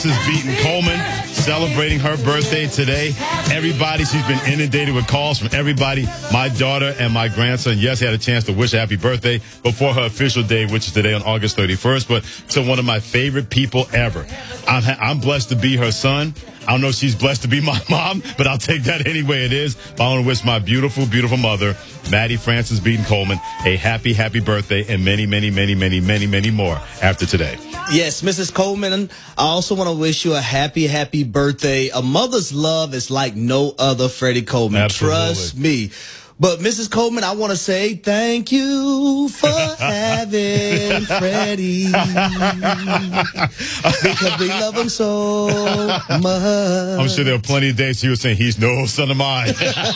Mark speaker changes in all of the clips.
Speaker 1: Is beating Coleman, celebrating her birthday today. Everybody, she's been inundated with calls from everybody. My daughter and my grandson, yes, had a chance to wish her happy birthday before her official day, which is today on August 31st. But to one of my favorite people ever. I'm blessed to be her son. I don't know if she's blessed to be my mom, but I'll take that any way it is. I want to wish my beautiful, beautiful mother, Maddie Francis Beaton Coleman, a happy, happy birthday and many, many, many, many, many, many more after today.
Speaker 2: Yes, Mrs. Coleman, I also want to wish you a happy, happy birthday. A mother's love is like no other, Freddie Coleman.
Speaker 1: Absolutely.
Speaker 2: Trust me. But, Mrs. Coleman, I want to say thank you for having Freddie. Because we love him so much.
Speaker 1: I'm sure there were plenty of days she was saying, he's no son of mine.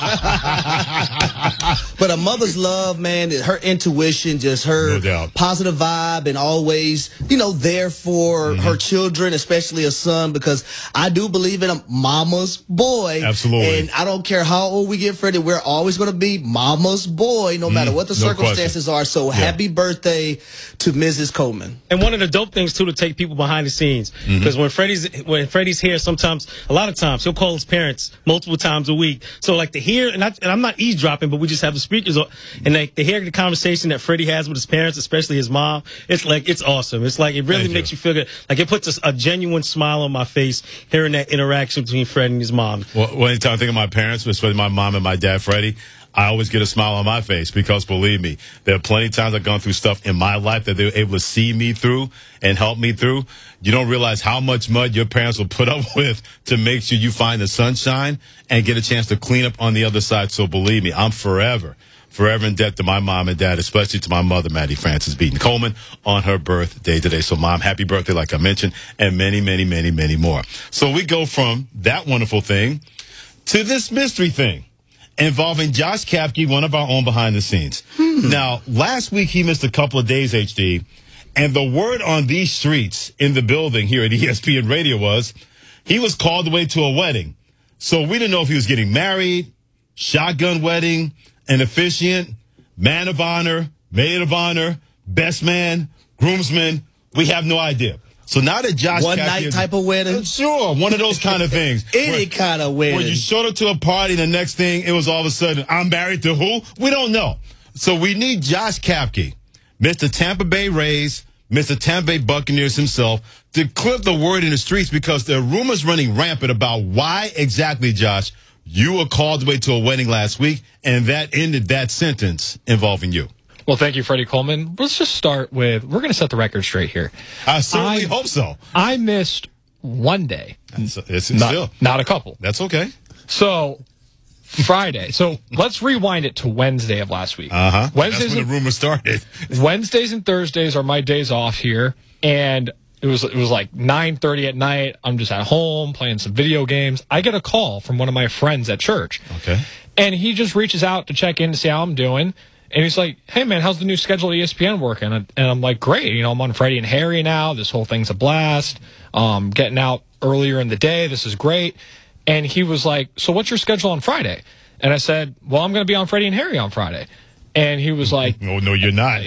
Speaker 2: But a mother's love, man, her intuition, just her positive vibe and always, there for her children, especially a son, because I do believe in a mama's boy.
Speaker 1: Absolutely.
Speaker 2: And I don't care how old we get, Freddie, we're always going to be mama's boy, no matter what the circumstances are. So happy birthday to Mrs. Coleman.
Speaker 3: And one of the dope things, too, to take people behind the scenes. Because when Freddie's here, sometimes, a lot of times, he'll call his parents multiple times a week. So, like, to hear, and I'm not eavesdropping, but we just have the speakers on, and to hear the conversation that Freddie has with his parents, especially his mom, it's awesome. It's like, it really makes you feel good. Like, it puts a genuine smile on my face hearing that interaction between Freddie and his mom.
Speaker 1: Well, anytime I think of my parents, especially my mom and my dad, Freddie, I always get a smile on my face because, believe me, there are plenty of times I've gone through stuff in my life that they were able to see me through and help me through. You don't realize how much mud your parents will put up with to make sure you find the sunshine and get a chance to clean up on the other side. So, believe me, I'm forever in debt to my mom and dad, especially to my mother, Maddie Francis Beaton Coleman, on her birthday today. So, Mom, happy birthday, like I mentioned, and many, many, many, many more. So we go from that wonderful thing to this mystery thing involving Josh Kapke, one of our own behind the scenes. Now, last week he missed a couple of days, HD, and the word on these streets in the building here at ESPN Radio was he was called away to a wedding. So we didn't know if he was getting married, shotgun wedding, an officiant, man of honor, maid of honor, best man, groomsman. We have no idea. So now that Josh
Speaker 2: One night type of wedding?
Speaker 1: Sure, one of those kind of things.
Speaker 2: Any kind of wedding.
Speaker 1: When you showed up to a party, the next thing, it was all of a sudden, I'm married to who? We don't know. So we need Josh Kapke, Mr. Tampa Bay Rays, Mr. Tampa Bay Buccaneers himself, to clip the word in the streets because there are rumors running rampant about why exactly, Josh, you were called away to a wedding last week, and that ended that sentence involving you.
Speaker 4: Well, thank you, Freddie Coleman. Let's just start with, we're going to set the record straight here.
Speaker 1: I certainly hope so.
Speaker 4: I missed one day. Not a couple.
Speaker 1: That's okay.
Speaker 4: So, Friday. So, let's rewind it to Wednesday of last week.
Speaker 1: That's when the rumor started.
Speaker 4: Wednesdays and Thursdays are my days off here, and it was like 9:30 at night. I'm just at home playing some video games. I get a call from one of my friends at church.
Speaker 1: Okay.
Speaker 4: And he just reaches out to check in to see how I'm doing. And he's like, hey, man, how's the new schedule at ESPN working? And I'm like, great. I'm on Freddie and Harry now. This whole thing's a blast. Getting out earlier in the day. This is great. And he was like, so what's your schedule on Friday? And I said, well, I'm going to be on Freddie and Harry on Friday. And he was like,
Speaker 1: oh, no, you're not.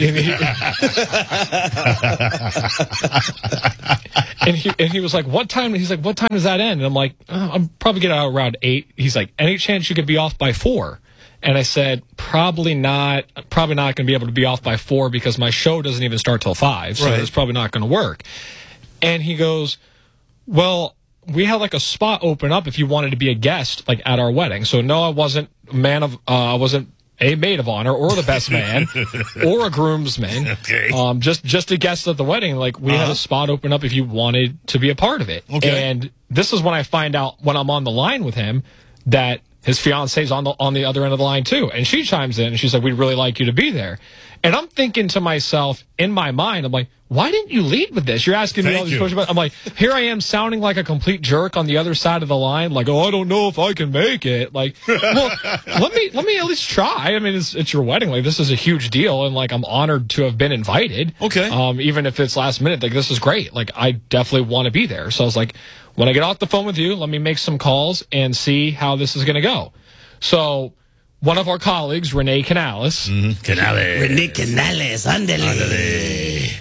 Speaker 4: And he was like, what time? He's like, what time does that end? And I'm like, I'm probably getting out around 8. He's like, any chance you could be off by 4? And I said, probably not going to be able to be off by 4 because my show doesn't even start till 5. So it's probably not going to work. And he goes, well, we had like a spot open up if you wanted to be a guest like at our wedding. So no, I wasn't I wasn't a maid of honor or the best man or a groomsman.
Speaker 1: Okay.
Speaker 4: Just a guest at the wedding. Like we had a spot open up if you wanted to be a part of it.
Speaker 1: Okay.
Speaker 4: And this is when I find out when I'm on the line with him that his fiance's on the other end of the line too. And she chimes in and she's like, we'd really like you to be there. And I'm thinking to myself, in my mind, I'm like, why didn't you lead with this? You're asking me all these questions. I'm like, here I am sounding like a complete jerk on the other side of the line. Like, oh, I don't know if I can make it. Like, well, let me at least try. I mean, it's your wedding. Like, this is a huge deal. And like, I'm honored to have been invited.
Speaker 1: Okay.
Speaker 4: Even if it's last minute, like, this is great. Like, I definitely want to be there. So I was like, when I get off the phone with you, let me make some calls and see how this is going to go. So one of our colleagues, Renee Canales.
Speaker 1: Canales.
Speaker 2: Renee Canales, andale.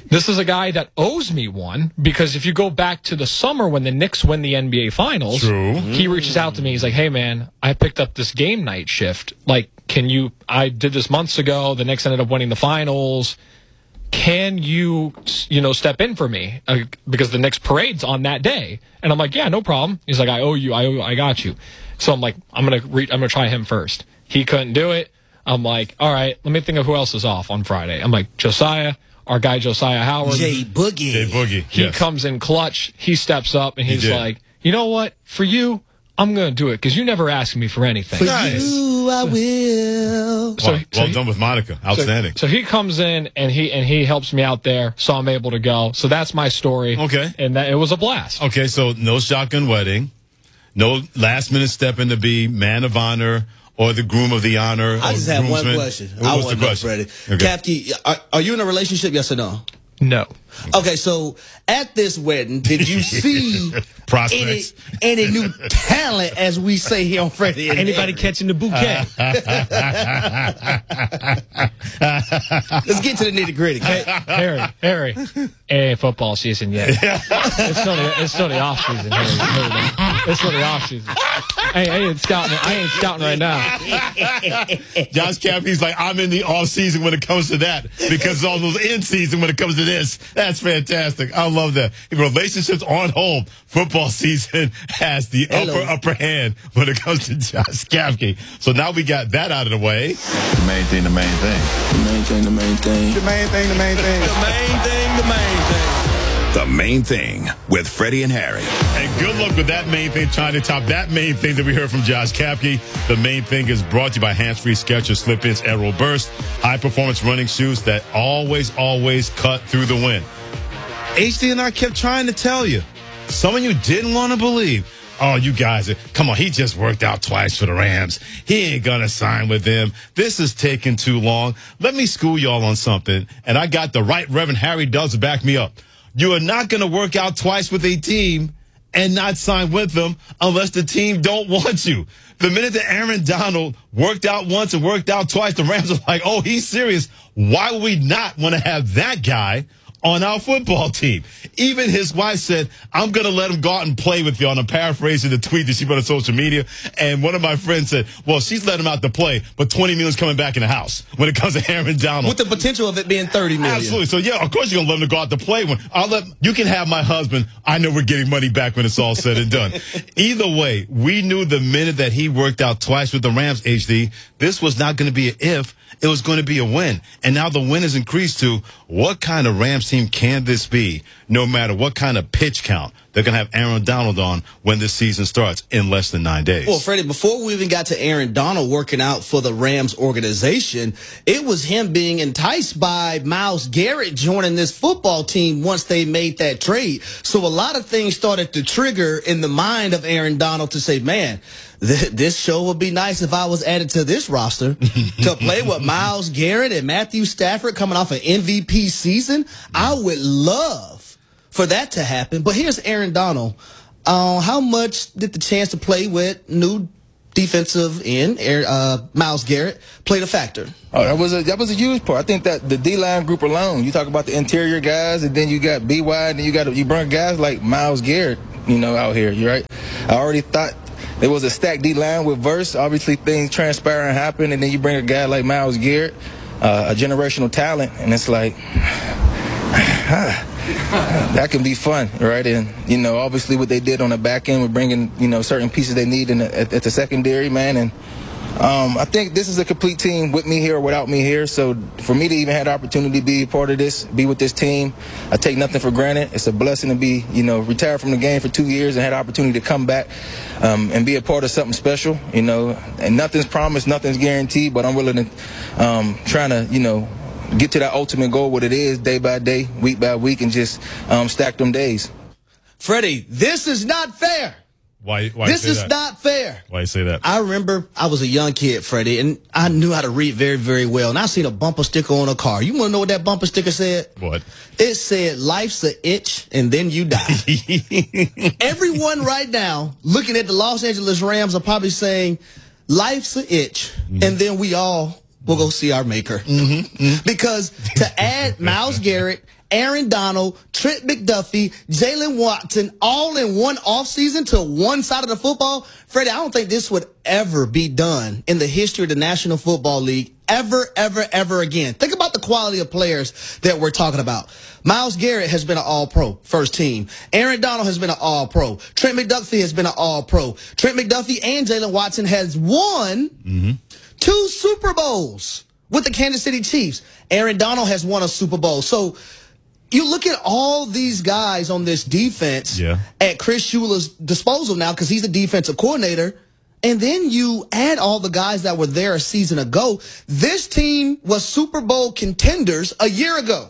Speaker 4: This is a guy that owes me one, because if you go back to the summer when the Knicks win the NBA Finals, he reaches out to me. He's like, hey, man, I picked up this game night shift. Like, I did this months ago. The Knicks ended up winning the Finals. Can you step in for me? Because the Knicks parade's on that day. And I'm like, yeah, no problem. He's like, I owe you. I got you. So I'm like, I'm gonna try him first. He couldn't do it. I'm like, all right, let me think of who else is off on Friday. I'm like, Josiah, our guy Josiah Howard.
Speaker 2: Jay Boogie.
Speaker 4: He comes in clutch. He steps up and he's like, you know what? For you, I'm going to do it because you never asked me for anything.
Speaker 2: For you, I will.
Speaker 1: Well done with Monica. Outstanding.
Speaker 4: So he comes in and he helps me out there, so I'm able to go. So that's my story.
Speaker 1: Okay.
Speaker 4: And it was a blast.
Speaker 1: Okay, so no shotgun wedding, no last-minute step in to be man of honor or the groom of the honor.
Speaker 2: I just have one question.
Speaker 1: What's the question?
Speaker 2: Freddie.
Speaker 1: Okay.
Speaker 2: Kapke, are you in a relationship, yes or no?
Speaker 4: No.
Speaker 2: Okay, so at this wedding, did you see
Speaker 1: prospects?
Speaker 2: Any new talent, as we say here on Freddie?
Speaker 3: Anybody catching the bouquet?
Speaker 2: Let's get to the nitty gritty.
Speaker 4: Harry, it ain't football season yet. It's still the off season. It's still the off season. I ain't scouting right now.
Speaker 1: Josh Kapke's like, I'm in the off season when it comes to that, because it's almost in season when it comes to this. That's fantastic. I love that. If relationships aren't home, football season has the upper hand when it comes to Josh Kapke. So now we got that out of the way.
Speaker 5: The main thing. The main thing.
Speaker 6: The main thing with Freddie and Harry.
Speaker 1: And good luck with that main thing, trying to top that main thing that we heard from Josh Kapke. The main thing is brought to you by Hands-Free Skechers Slip-Ins Aero Burst, high-performance running shoes that always cut through the wind. HD and I kept trying to tell you. Some of you didn't want to believe. Oh, you guys, come on, he just worked out twice for the Rams. He ain't going to sign with them. This is taking too long. Let me school y'all on something, and I got the right Reverend Harry Doves to back me up. You are not going to work out twice with a team and not sign with them unless the team don't want you. The minute that Aaron Donald worked out once and worked out twice, the Rams are like, oh, he's serious. Why would we not want to have that guy on our football team? Even his wife said, I'm going to let him go out and play with you. And I'm paraphrasing the tweet that she put on social media. And one of my friends said, well, she's letting him out to play, but 20 million is coming back in the house when it comes to Aaron Donald.
Speaker 2: With the potential of it being 30 million.
Speaker 1: Absolutely. So, yeah, of course you're going to let him go out to play. You can have my husband. I know we're getting money back when it's all said and done. Either way, we knew the minute that he worked out twice with the Rams, HD, this was not going to be an if. It was going to be a win. And now the win has increased to what kind of Rams team can this be, no matter what kind of pitch count they're going to have Aaron Donald on when this season starts in less than 9 days.
Speaker 2: Well, Freddie, before we even got to Aaron Donald working out for the Rams organization, it was him being enticed by Myles Garrett joining this football team once they made that trade. So a lot of things started to trigger in the mind of Aaron Donald to say, man, this show would be nice if I was added to this roster to play with Myles Garrett and Matthew Stafford coming off an MVP season. I would love for that to happen. But here's Aaron Donald. How much did the chance to play with new defensive end, Myles Garrett, played a factor?
Speaker 7: Oh, that was a huge part. I think that the D-line group alone, you talk about the interior guys, and then you got B.Y., and then you bring guys like Myles Garrett, out here, you're right? I already thought there was a stacked D-line with Verse. Obviously, things transpire and happen, and then you bring a guy like Myles Garrett, a generational talent, and it's like, that can be fun, right? And, obviously what they did on the back end with bringing, certain pieces they need at the secondary, man. And I think this is a complete team with me here or without me here. So for me to even have the opportunity to be a part of this, be with this team, I take nothing for granted. It's a blessing to be, retired from the game for 2 years and had the opportunity to come back and be a part of something special, and nothing's promised, nothing's guaranteed, but I'm willing to trying to, get to that ultimate goal, what it is, day by day, week by week, and just stack them days.
Speaker 2: Freddie, this is not fair.
Speaker 1: Why
Speaker 2: this
Speaker 1: say
Speaker 2: is
Speaker 1: that?
Speaker 2: not fair.
Speaker 1: Why you say that?
Speaker 2: I remember I was a young kid, Freddie, and I knew how to read very, very well. And I seen a bumper sticker on a car. You want to know what that bumper sticker said?
Speaker 1: What?
Speaker 2: It said, life's an itch, and then you die. Everyone right now looking at the Los Angeles Rams are probably saying, life's an itch, and then we all will go see our maker. Because to add Myles Garrett Aaron Donald, Trent McDuffie, Jalen Watson, all in one offseason to one side of the football. Freddie, I don't think this would ever be done in the history of the National Football League ever again. Think about the quality of players that we're talking about. Myles Garrett has been an All-Pro, first team. Aaron Donald has been an All-Pro. Trent McDuffie has been an All-Pro. Trent McDuffie and Jalen Watson has won 2 Super Bowls with the Kansas City Chiefs. Aaron Donald has won a Super Bowl. So you look at all these guys on this defense at Chris Shula's disposal now because he's the defensive coordinator. And then you add all the guys that were there a season ago. This team was Super Bowl contenders a year ago.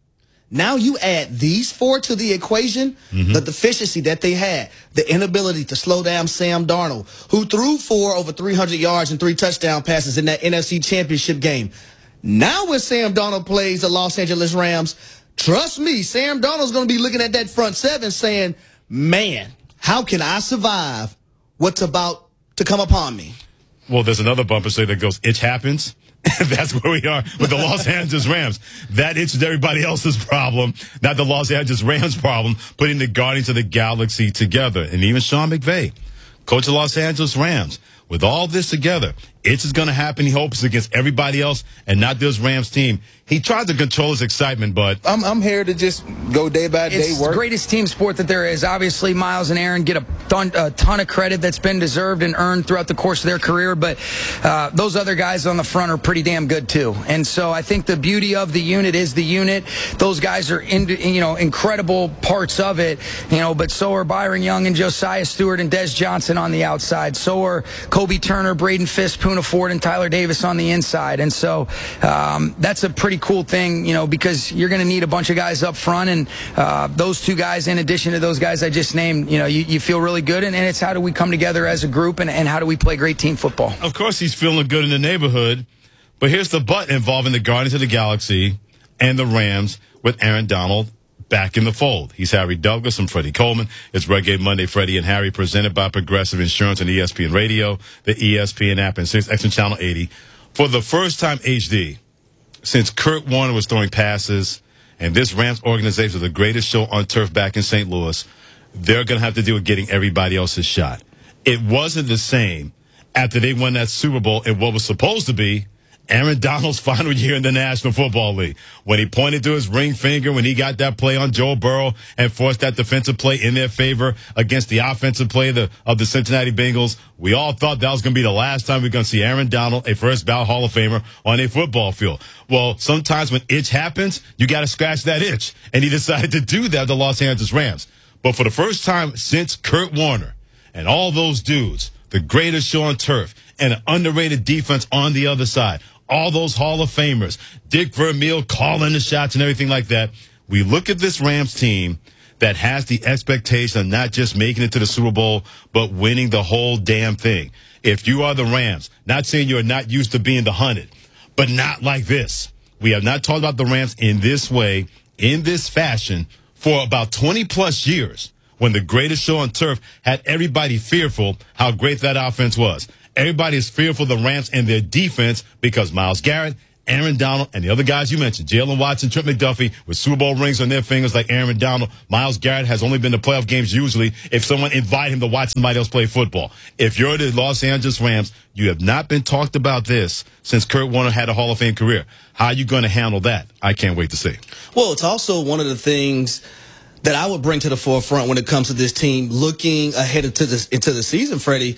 Speaker 2: Now you add these 4 to the equation, the deficiency that they had, the inability to slow down Sam Darnold, who threw for over 300 yards and 3 touchdown passes in that NFC Championship game. Now when Sam Darnold plays the Los Angeles Rams, trust me, Sam Darnold's going to be looking at that front seven saying, man, how can I survive what's about to come upon me?
Speaker 1: Well, there's another bumper sticker that goes, it happens. That's where we are with the Los Angeles Rams. That itch is everybody else's problem, not the Los Angeles Rams problem, putting the Guardians of the Galaxy together. And even Sean McVay, coach of the Los Angeles Rams, with all this together, it's going to happen. He hopes against everybody else and not this Rams team. He tried to control his excitement, but
Speaker 7: I'm here to just go day by day.
Speaker 8: It's the greatest team sport that there is. Obviously, Myles and Aaron get a ton of credit that's been deserved and earned throughout the course of their career, but those other guys on the front are pretty damn good too. And so I think the beauty of the unit is the unit. Those guys are incredible parts of it, but so are Byron Young and Josiah Stewart and Des Johnson on the outside. So are Kobe Turner, Braden Fisk, Poona Ford, and Tyler Davis on the inside. And so that's a pretty cool thing, because you're going to need a bunch of guys up front, and those 2 guys, in addition to those guys I just named, you feel really good, and it's how do we come together as a group, and how do we play great team football.
Speaker 1: Of course he's feeling good in the neighborhood, but here's the but involving the Guardians of the Galaxy and the Rams with Aaron Donald back in the fold. He's Harry Douglas and Freddie Coleman. It's Reggae Monday, Freddie and Harry, presented by Progressive Insurance and ESPN Radio, the ESPN app, and 6X and Channel 80. For the first time, HD, since Kurt Warner was throwing passes, and this Rams organization is the greatest show on turf back in St. Louis, they're going to have to deal with getting everybody else's shot. It wasn't the same after they won that Super Bowl in what was supposed to be Aaron Donald's final year in the National Football League. When he pointed to his ring finger, when he got that play on Joe Burrow and forced that defensive play in their favor against the offensive play of the Cincinnati Bengals, we all thought that was going to be the last time we're going to see Aaron Donald, a first ballot Hall of Famer, on a football field. Well, sometimes when itch happens, you got to scratch that itch. And he decided to do that with the Los Angeles Rams. But for the first time since Kurt Warner and all those dudes, the greatest show on turf and an underrated defense on the other side, all those Hall of Famers, Dick Vermeil calling the shots and everything like that. We look at this Rams team that has the expectation of not just making it to the Super Bowl, but winning the whole damn thing. If you are the Rams, not saying you're not used to being the hunted, but not like this. We have not talked about the Rams in this way, in this fashion, for about 20-plus years, when the greatest show on turf had everybody fearful how great that offense was. Everybody is fearful of the Rams and their defense because Myles Garrett, Aaron Donald, and the other guys you mentioned, Jalen Watson, Trent McDuffie, with Super Bowl rings on their fingers like Aaron Donald. Myles Garrett has only been to playoff games usually if someone invited him to watch somebody else play football. If you're the Los Angeles Rams, you have not been talked about this since Kurt Warner had a Hall of Fame career. How are you going to handle that? I can't wait to see.
Speaker 2: Well, it's also one of the things that I would bring to the forefront when it comes to this team looking ahead into the season, Freddie.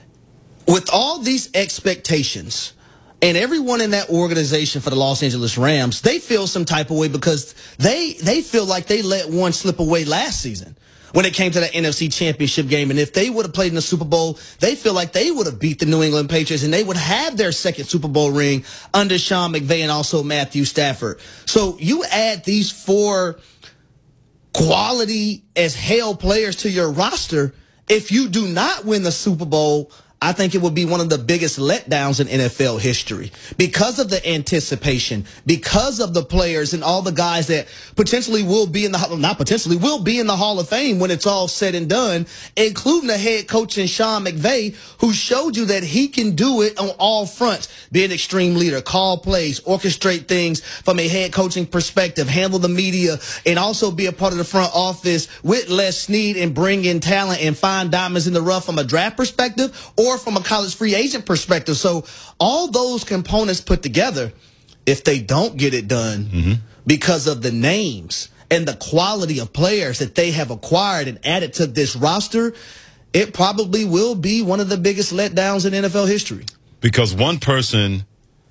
Speaker 2: With all these expectations and everyone in that organization for the Los Angeles Rams, they feel some type of way because they feel like they let one slip away last season when it came to that NFC Championship game. And if they would have played in the Super Bowl, they feel like they would have beat the New England Patriots and they would have their second Super Bowl ring under Sean McVay and also Matthew Stafford. So you add these 4 quality as hell players to your roster. If you do not win the Super Bowl, I think it would be one of the biggest letdowns in NFL history because of the anticipation, because of the players and all the guys that potentially will be in the, not potentially, will be in the Hall of Fame when it's all said and done, including the head coach in Sean McVay, who showed you that he can do it on all fronts, be an extreme leader, call plays, orchestrate things from a head coaching perspective, handle the media, and also be a part of the front office with Les Snead and bring in talent and find diamonds in the rough from a draft perspective or from a college free agent perspective. So all those components put together, if they don't get it done because of the names and the quality of players that they have acquired and added to this roster, it probably will be one of the biggest letdowns in NFL history.
Speaker 1: Because one person,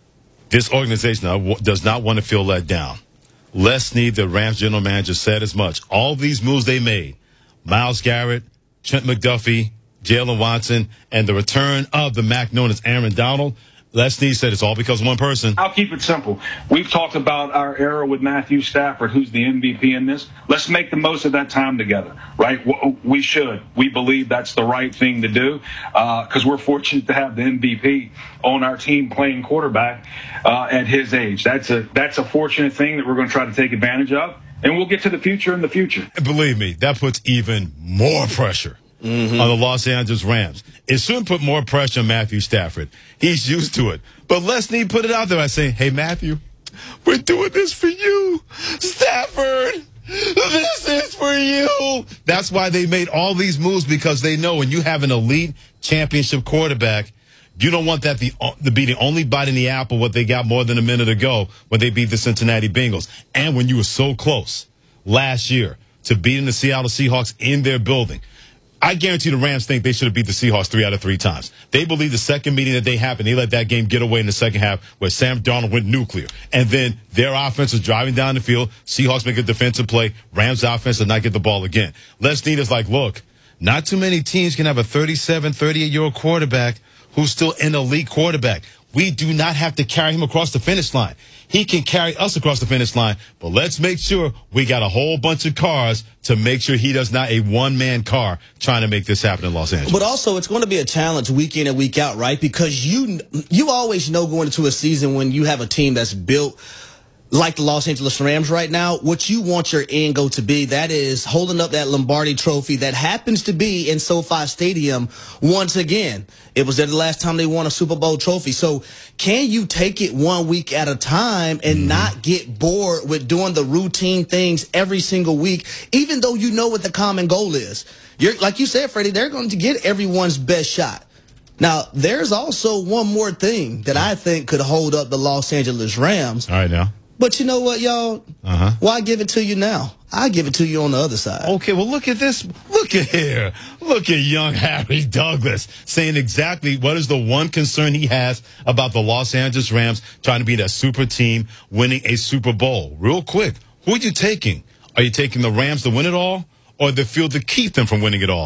Speaker 1: this organization does not want to feel let down. Les Snead, the Rams general manager, said as much. All these moves they made, Myles Garrett, Trent McDuffie, Jalen Watson, and the return of the Mac known as Aaron Donald, Les Snead said it's all because of one person.
Speaker 9: I'll keep it simple. We've talked about our era with Matthew Stafford, who's the MVP in this. Let's make the most of that time together, right? We should. We believe that's the right thing to do because we're fortunate to have the MVP on our team playing quarterback at his age. That's a fortunate thing that we're going to try to take advantage of, and we'll get to the future in the future.
Speaker 1: Believe me, that puts even more pressure on the Los Angeles Rams. It shouldn't put more pressure on Matthew Stafford. He's used to it. But Les Snead put it out there by saying, hey, Matthew, we're doing this for you. Stafford, this is for you. That's why they made all these moves, because they know when you have an elite championship quarterback, you don't want that to be the only bite in the apple what they got more than a minute ago when they beat the Cincinnati Bengals. And when you were so close last year to beating the Seattle Seahawks in their building. I guarantee the Rams think they should have beat the Seahawks 3 out of 3 times. They believe the second meeting that they happened, they let that game get away in the second half where Sam Darnold went nuclear. And then their offense is driving down the field. Seahawks make a defensive play. Rams offense does not get the ball again. Les Snead is like, look, not too many teams can have a 37, 38-year-old quarterback who's still an elite quarterback. We do not have to carry him across the finish line. He can carry us across the finish line, but let's make sure we got a whole bunch of cars to make sure he does not a one-man car trying to make this happen in Los Angeles.
Speaker 2: But also, it's going to be a challenge week in and week out, right? Because you always know going into a season when you have a team that's built like the Los Angeles Rams right now, what you want your end goal to be, that is holding up that Lombardi trophy that happens to be in SoFi Stadium once again. It was there the last time they won a Super Bowl trophy. So can you take it 1 week at a time and not get bored with doing the routine things every single week, even though you know what the common goal is? Like you said, Freddie, they're going to get everyone's best shot. Now, there's also one more thing that I think could hold up the Los Angeles Rams.
Speaker 1: All right, now.
Speaker 2: But you know what, y'all? Why give it to you now? I give it to you on the other side.
Speaker 1: Okay, well, look at this. Look at here. Look at young Harry Douglas saying exactly what is the one concern he has about the Los Angeles Rams trying to be that super team winning a Super Bowl. Real quick, who are you taking? Are you taking the Rams to win it all or the field to keep them from winning it all?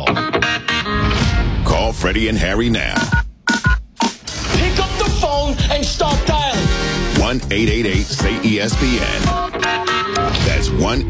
Speaker 6: Call Freddie and Harry now.
Speaker 10: Pick up the phone and start dialing.
Speaker 6: 1-888-SAY-ESPN. That's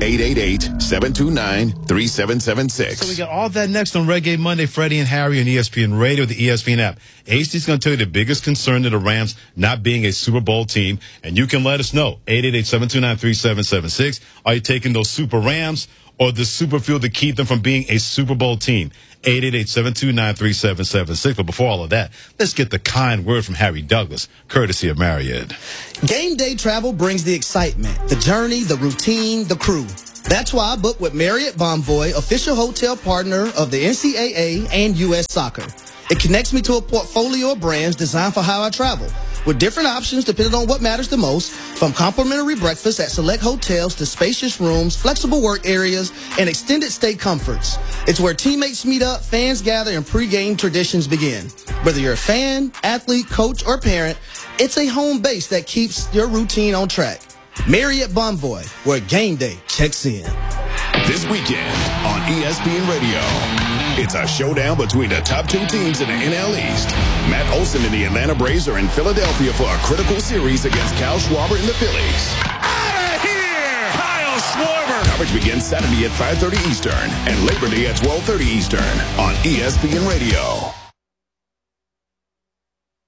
Speaker 6: 1-888-729-3776.
Speaker 1: So we got all that next on Reggae Monday. Freddie and Harry on ESPN Radio, the ESPN app. HD's going to tell you the biggest concern to the Rams not being a Super Bowl team, and you can let us know. 888-729-3776. Are you taking those Super Rams or the Super Field to keep them from being a Super Bowl team? 888-729-3776. But before all of that, let's get the kind word from Harry Douglas, courtesy of Marriott.
Speaker 2: Game day travel brings the excitement, the journey, the routine, the crew. That's why I booked with Marriott Bonvoy, official hotel partner of the NCAA and U.S. Soccer. It connects me to a portfolio of brands designed for how I travel, with different options depending on what matters the most, from complimentary breakfast at select hotels to spacious rooms, flexible work areas, and extended stay comforts. It's where teammates meet up, fans gather, and pregame traditions begin. Whether you're a fan, athlete, coach, or parent, it's a home base that keeps your routine on track. Marriott Bonvoy, where game day checks in.
Speaker 6: This weekend on ESPN Radio, it's a showdown between the top 2 teams in the NL East. Matt Olson and the Atlanta Braves are in Philadelphia for a critical series against Kyle Schwarber and the Phillies.
Speaker 10: Out of here, Kyle Schwarber.
Speaker 6: Coverage begins Saturday at 5:30 Eastern and Labor Day at 12:30 Eastern on ESPN Radio.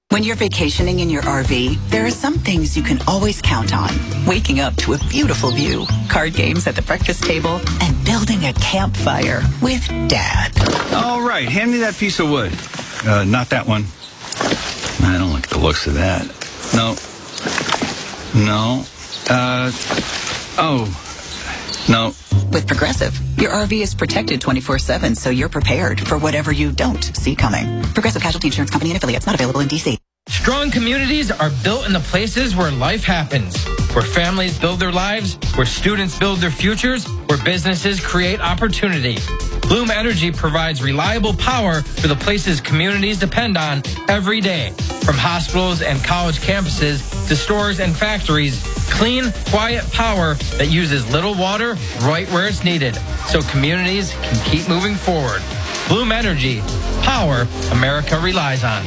Speaker 11: When you're vacationing in your RV, there are some things you can always count on. Waking up to a beautiful view, card games at the breakfast table, and building a campfire with Dad.
Speaker 12: All right, hand me that piece of wood. Not that one. I don't like the looks of that. No. No.
Speaker 11: With Progressive, your RV is protected 24/7, so you're prepared for whatever you don't see coming. Progressive Casualty Insurance Company and affiliates, not available in D.C.
Speaker 13: Strong communities are built in the places where life happens, where families build their lives, where students build their futures, where businesses create opportunity. Bloom Energy provides reliable power for the places communities depend on every day. From hospitals and college campuses to stores and factories, clean, quiet power that uses little water right where it's needed, so communities can keep moving forward. Bloom Energy, power America relies on.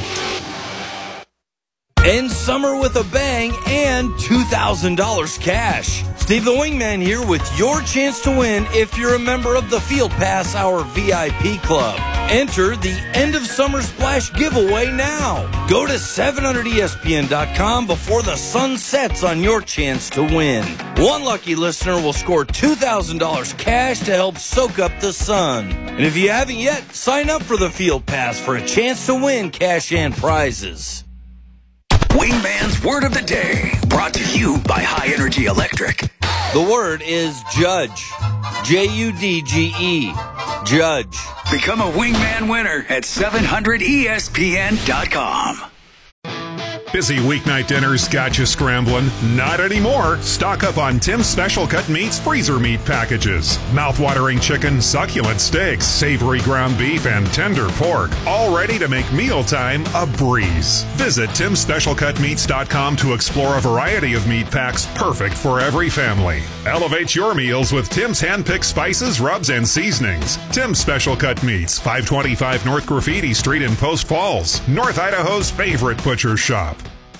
Speaker 14: End summer with a bang and $2,000 cash. Steve the Wingman here with your chance to win if you're a member of the Field Pass Hour VIP Club. Enter the End of Summer Splash giveaway now. Go to 700ESPN.com before the sun sets on your chance to win. One lucky listener will score $2,000 cash to help soak up the sun. And if you haven't yet, sign up for the Field Pass for a chance to win cash and prizes.
Speaker 6: Wingman's Word of the Day, brought to you by High Energy Electric.
Speaker 14: The word is judge. J-U-D-G-E. Judge.
Speaker 6: Become a Wingman winner at 700ESPN.com.
Speaker 15: Busy weeknight dinners got you scrambling? Not anymore. Stock up on Tim's Special Cut Meats freezer meat packages. Mouth-watering chicken, succulent steaks, savory ground beef, and tender pork. All ready to make mealtime a breeze. Visit Tim'sSpecialCutMeats.com to explore a variety of meat packs perfect for every family. Elevate your meals with Tim's hand-picked spices, rubs, and seasonings. Tim's Special Cut Meats, 525 North Graffiti Street in Post Falls, North Idaho's favorite butcher shop.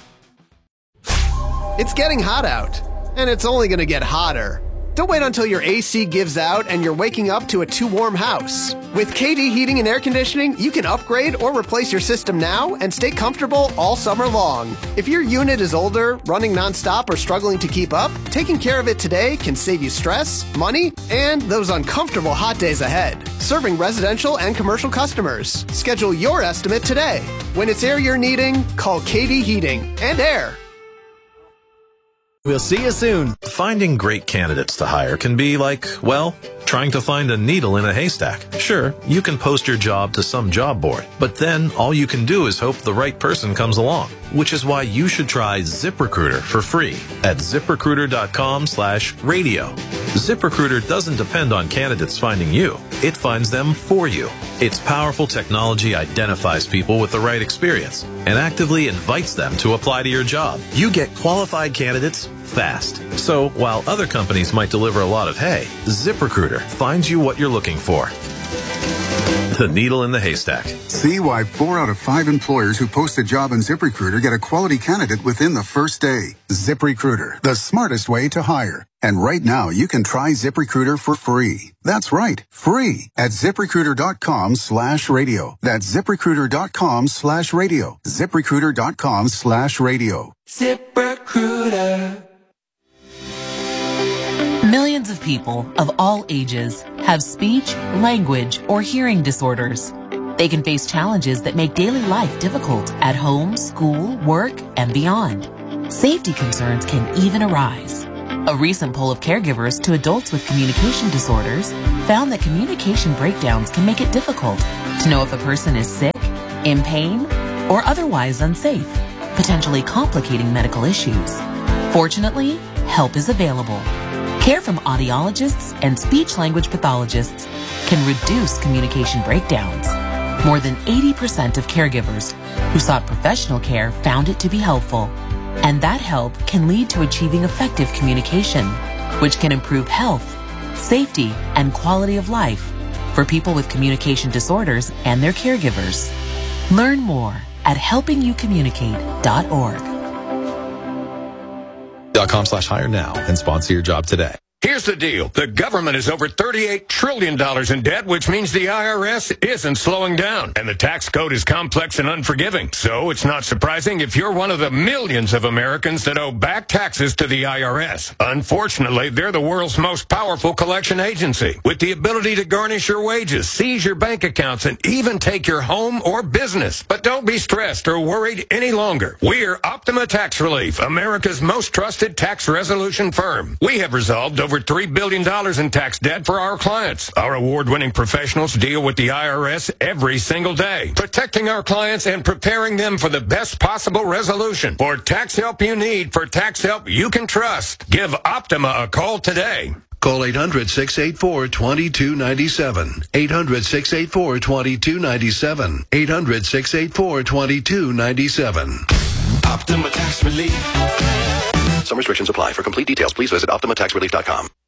Speaker 16: It's getting hot out, and it's only going to get hotter. Don't wait until your AC gives out and you're waking up to a too warm house. With KD Heating and Air Conditioning, you can upgrade or replace your system now and stay comfortable all summer long. If your unit is older, running nonstop, or struggling to keep up, taking care of it today can save you stress, money, and those uncomfortable hot days ahead. Serving residential and commercial customers. Schedule your estimate today. When it's air you're needing, call KD Heating and Air.
Speaker 17: We'll see you soon. Finding great candidates to hire can be like, well, trying to find a needle in a haystack. Sure, you can post your job to some job board, but then all you can do is hope the right person comes along, which is why you should try ZipRecruiter for free at ZipRecruiter.com/radio. ZipRecruiter doesn't depend on candidates finding you. It finds them for you. Its powerful technology identifies people with the right experience and actively invites them to apply to your job. You get qualified candidates fast. So while other companies might deliver a lot of hay, ZipRecruiter finds you what you're looking for. The needle in the haystack.
Speaker 18: See why 4 out of 5 employers who post a job on ZipRecruiter get a quality candidate within the first day. ZipRecruiter, the smartest way to hire. And right now, you can try ZipRecruiter for free. That's right, free at ZipRecruiter.com/radio. That's ZipRecruiter.com/radio. ZipRecruiter.com/radio.
Speaker 19: ZipRecruiter. Millions of people of all ages have speech, language, or hearing disorders. They can face challenges that make daily life difficult at home, school, work, and beyond. Safety concerns can even arise. A recent poll of caregivers to adults with communication disorders found that communication breakdowns can make it difficult to know if a person is sick, in pain, or otherwise unsafe, potentially complicating medical issues. Fortunately, help is available. Care from audiologists and speech-language pathologists can reduce communication breakdowns. More than 80% of caregivers who sought professional care found it to be helpful. And that help can lead to achieving effective communication, which can improve health, safety, and quality of life for people with communication disorders and their caregivers. Learn more at helpingyoucommunicate.org.
Speaker 17: .com/hire now and sponsor your job today.
Speaker 20: Here's the deal. The government is over $38 trillion in debt, which means the IRS isn't slowing down. And the tax code is complex and unforgiving. So it's not surprising if you're one of the millions of Americans that owe back taxes to the IRS. Unfortunately, they're the world's most powerful collection agency, with the ability to garnish your wages, seize your bank accounts, and even take your home or business. But don't be stressed or worried any longer. We're Optima Tax Relief, America's most trusted tax resolution firm. We have resolved over $3 billion in tax debt for our clients. Our award-winning professionals deal with the IRS every single day, protecting our clients and preparing them for the best possible resolution. For tax help you need, for tax help you can trust, give Optima a call today.
Speaker 21: Call 800-684-2297. 800-684-2297. 800-684-2297.
Speaker 6: Optima Tax Relief. Some restrictions apply. For complete details, please visit OptimaTaxRelief.com.